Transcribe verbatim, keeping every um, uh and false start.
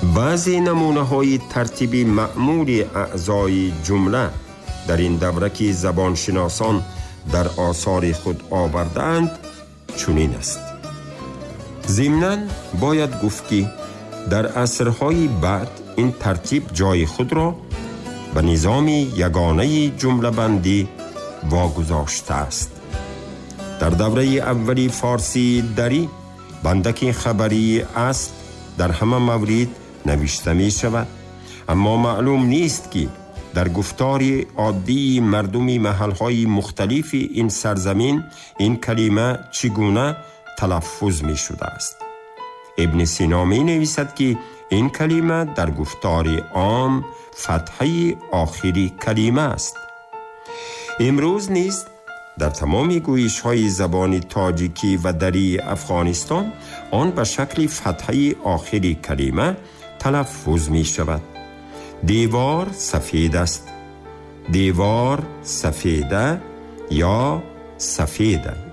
بعضی نمونه های ترتیبی معمول اعضای جمله در این دوره که زبانشناسان در آثار خود آوردند چنین است. ضمناً باید گفت که در عصرهای بعد این ترتیب جای خود را به نظام یگانه جمله بندی واگذاشته است. در دوره اولی فارسی دری بندک خبری است در همه مورد نوشته می شود، اما معلوم نیست که در گفتار عادی مردمی محلهای مختلف این سرزمین این کلمه چگونه تلفظ می شده است. ابن سینا می نویسد که این کلمه در گفتار عام فتحه آخری کلمه است. امروز نیز در تمام گویش های زبان تاجیکی و دری افغانستان آن به شکل فتحه آخری کلمه تلفظ می شود. دیوار سفید است. دیوار سفیده یا سفیده.